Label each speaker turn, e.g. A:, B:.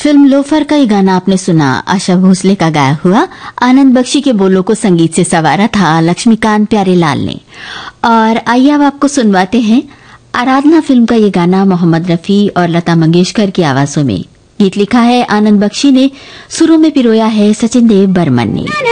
A: Film loafer का ये गाना आपने सुना, आशा भोसले का गाया हुआ। आनंद बख्शी के बोलों को संगीत से संवारा था लक्ष्मीकांत प्यारेलाल ने। और आइए अब आपको सुनवाते हैं आराधना फिल्म का ये गाना मोहम्मद रफी और लता मंगेशकर की आवाजों में। गीत लिखा है आनंद बख्शी ने, सुरों में पिरोया है सचिन देव बर्मन ने।